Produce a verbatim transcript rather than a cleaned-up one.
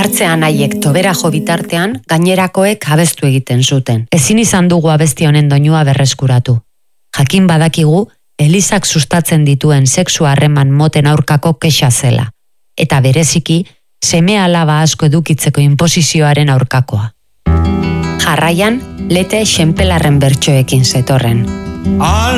Sartzean haiek tobera jo bitartean, gainerakoek abestu egiten zuten. Ezin izan dugu abesti honen doinua berreskuratu. Jakin badakigu, Elizak sustatzen dituen sexu harreman moten aurkako kexa zela. Eta bereziki, seme alaba asko edukitzeko inposizioaren aurkakoa. Jarraian, Lete Xenpelarren bertsoekin zetorren.